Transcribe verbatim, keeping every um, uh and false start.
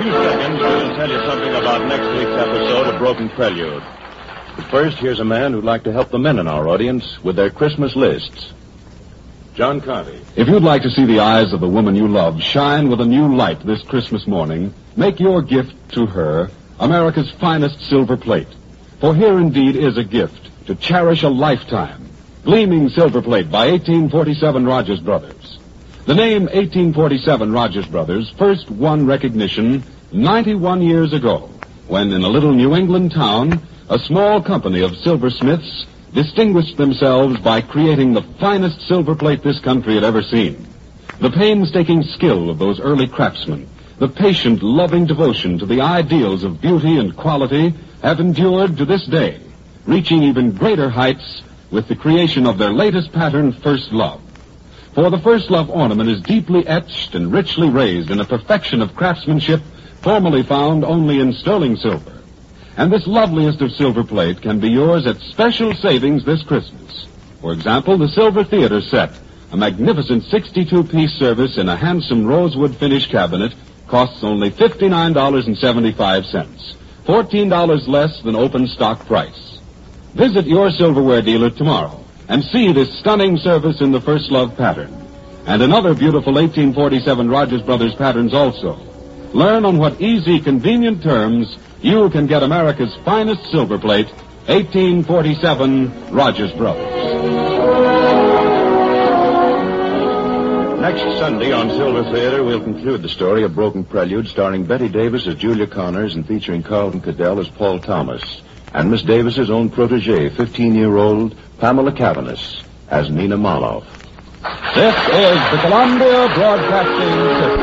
few seconds, we'll tell you something about next week's episode of Broken Prelude. But first, here's a man who'd like to help the men in our audience with their Christmas lists. John Conte. If you'd like to see the eyes of the woman you love shine with a new light this Christmas morning, make your gift to her America's finest silver plate. For here indeed is a gift to cherish a lifetime. Gleaming silver plate by eighteen forty-seven Rogers Brothers. The name eighteen forty-seven Rogers Brothers first won recognition ninety-one years ago, when in a little New England town, a small company of silversmiths distinguished themselves by creating the finest silver plate this country had ever seen. The painstaking skill of those early craftsmen, the patient, loving devotion to the ideals of beauty and quality have endured to this day, reaching even greater heights with the creation of their latest pattern, First Love. For the First Love ornament is deeply etched and richly raised in a perfection of craftsmanship formerly found only in sterling silver. And this loveliest of silver plate can be yours at special savings this Christmas. For example, the Silver Theater set, a magnificent sixty-two piece service in a handsome rosewood finish cabinet, costs only fifty-nine dollars and seventy-five cents, fourteen dollars less than open stock price. Visit your silverware dealer tomorrow and see this stunning service in the First Love pattern, and in other beautiful eighteen forty-seven Rogers Brothers patterns also. Learn on what easy, convenient terms you can get America's finest silver plate, eighteen forty-seven Rogers Brothers. Next Sunday on Silver Theater, we'll conclude the story of Broken Prelude, starring Betty Davis as Julia Connors and featuring Carlton Cadell as Paul Thomas, and Miss Davis's own protege, fifteen-year-old Pamela Cavanis, as Nina Moloff. This is the Columbia Broadcasting System.